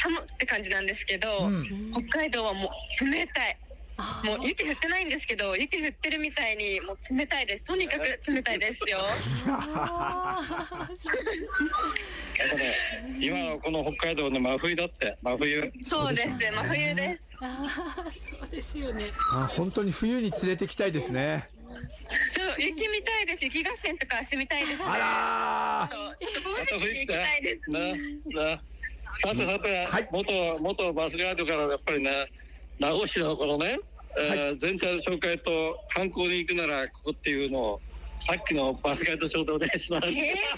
寒って感じなんですけど、北海道はもう冷たい。もう雪降ってないんですけど、雪降ってるみたいにもう冷たいです。とにかく冷たいですよ。 今のこの北海道の真冬だって。真冬。 そうです、真冬です。 そうですよね。 本当に冬に連れてきたいですね。 そう雪見たいです。雪合戦とかしてみたいです、ね。 あらー。冬行きたいです。 さて、はい、元バスガイドからやっぱりね、名護市のこのね、全体の紹介と観光に行くならここっていうのをさっきのバスガイド紹介お願いします。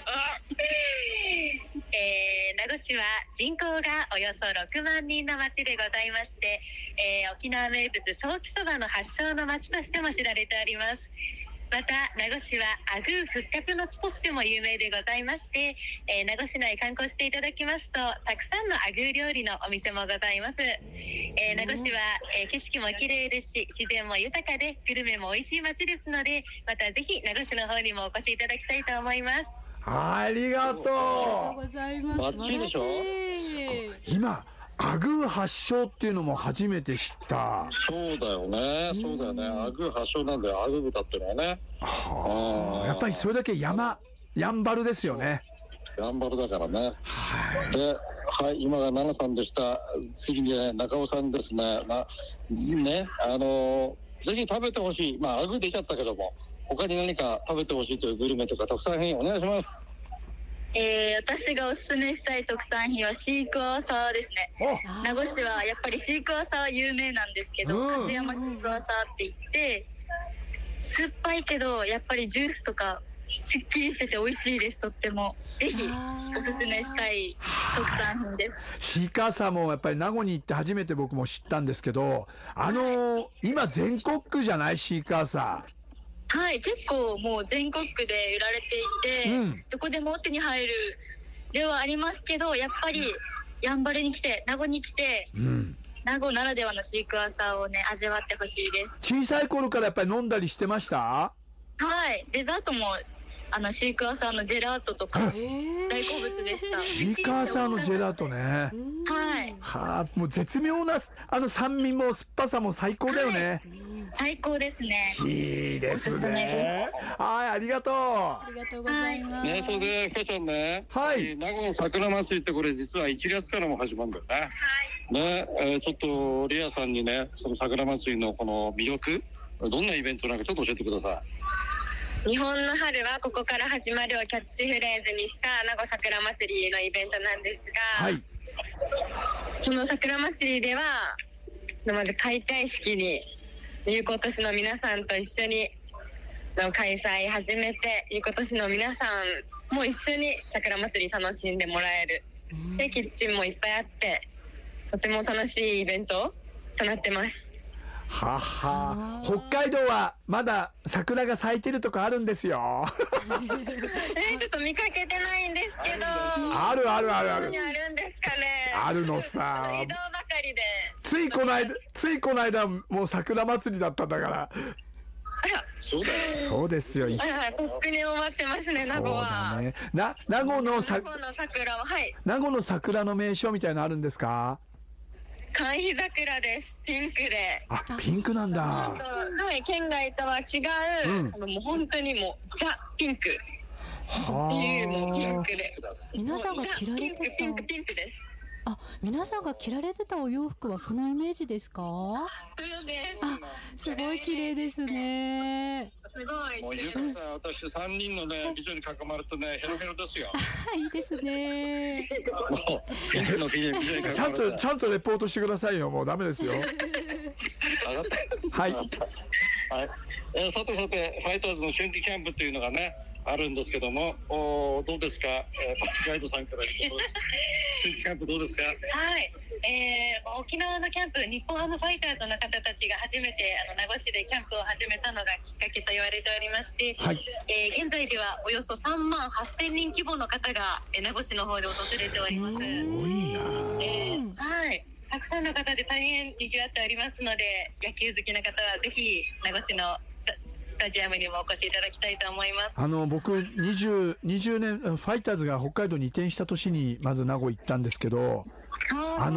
名護市は人口がおよそ6万人の町でございまして、沖縄名物ソーキそばの発祥の町としても知られております。また名護市はアグー復活の地としても有名でございまして、名護市内観光していただきますとたくさんのアグー料理のお店もございます。名護市は、景色も綺麗ですし自然も豊かでグルメも美味しい町ですので、またぜひ名護市の方にもお越しいただきたいと思います。 ありがとう。 ありがとうございます。 バッチリでしょ。 今アグー発祥っていうのも初めて知った。 そうだよね、そうだよね。アグー発祥なんだよ、アグー豚っていうのはね。 やっぱりそれだけやんばるですよね。 やんばるだからね。で、はい、今が奈々さんでした。次に中尾さんですね。ぜひ食べてほしい。アグー出ちゃったけども、他に何か食べてほしいというグルメとか特産品お願いします。 私がおすすめしたい特産品はシークワーサーですね。名護市はやっぱりシークワーサーは有名なんですけど、勝山シークワーサーって言って酸っぱいけどやっぱりジュースとかすっきりしてて美味しいです。とってもぜひおすすめしたい特産品です。 シークワーサーもやっぱり名護に行って初めて僕も知ったんですけど、今全国区じゃないシークワーサー。 はい、結構もう全国区で売られていて、どこでも手に入るではありますけど、やっぱりやんばるに来て名護に来て、名護ならではのシークワーサーをね味わってほしいです。 小さい頃からやっぱり飲んだりしてました？ はい、デザートもシークワーサーのジェラートとか大好物でした。 シークワーサーのジェラートね。はい。もう絶妙な酸味も酸っぱさも最高だよね。 最高ですね。 いいですね。はい、ありがとう。 ありがとうございます。 ね、それでふかちゃんね。はい。名護の桜祭りってこれ実は1月からも始まるんだよね。ね、ちょっとリアさんにね、その桜祭りのこの魅力、どんなイベントなんかちょっと教えてください。 日本の春はここから始まるをキャッチフレーズにした名護桜祭りのイベントなんですが、その桜祭りではまず開会式に有効都市の皆さんと一緒にの開催始めて、有効都市の皆さんも一緒に桜祭り楽しんでもらえる。でキッチンもいっぱいあってとても楽しいイベントとなってます。 はは、北海道はまだ桜が咲いてるとかあるんですよ。 ちょっと見かけてないんですけど。 ある。 何あるんですかね。 あるのさ。 移動ばかりで。 ついこの間もう桜祭りだったんだから。 そうだよ。 そうですよ。 とっくに終わってますね、名護は。 そうだね。名護の桜は、はい。 名護の桜の名所みたいなのあるんですか？ 寒緋桜です。ピンクで。 ピンクなんだ。 はい、県外とは違う、もう本当にもうザ・ピンクっていうもうピンクで。 皆さんが着られてたピンクです。 皆さんが着られてたお洋服はそのイメージですか？ そうです。 すごい綺麗ですね。 すごい。 もうゆかさん、私3人のね美女に囲まれてねヘロヘロですよ。 いいですね。 ピンクの美女に囲まれて。 ちゃんとレポートしてくださいよ。もうダメですよ。 分かった。 はい。 さてファイターズの春季キャンプっていうのがねあるんですけども、どうですか、バスガイドさんから春季キャンプどうですか？ はい、沖縄のキャンプ、日本ハムファイターズの方たちが初めて名護市でキャンプを始めたのがきっかけと言われておりまして、現在ではおよそ3万8000人規模の方が名護市の方で訪れております。すごいな。 はい、たくさんの方で大変賑わっておりますので、野球好きな方はぜひ名護市のスタジアムにもお越しいただきたいと思います。 僕20年ファイターズが北海道に移転した年にまず名護行ったんですけど、